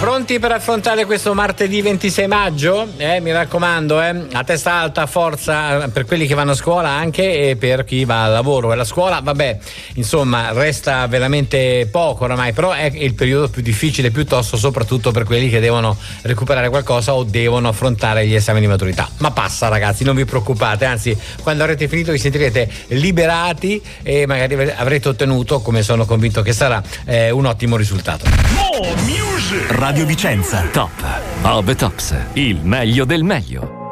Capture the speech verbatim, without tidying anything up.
Pronti per affrontare questo martedì ventisei maggio? Eh, mi raccomando, eh, a testa alta, forza per quelli che vanno a scuola anche e per chi va al lavoro. E la scuola, vabbè, insomma, resta veramente poco oramai, però è il periodo più difficile, piuttosto soprattutto per quelli che devono recuperare qualcosa o devono affrontare gli esami di maturità. Ma passa, ragazzi, non vi preoccupate, anzi, quando avrete finito vi sentirete liberati e magari avrete ottenuto, come sono convinto che sarà, eh, un ottimo risultato. Radio Vicenza. Top of the Tops, il meglio del meglio.